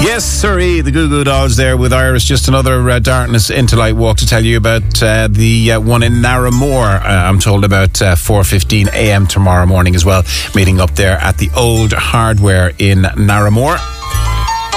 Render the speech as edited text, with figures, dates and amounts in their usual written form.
Yes, sirree, the Goo Goo Dolls there with Iris. Just another Darkness into Light walk to tell you about the one in Narramore. I'm told about 4:15 a.m. tomorrow morning as well. Meeting up there at the Old Hardware in Narramore.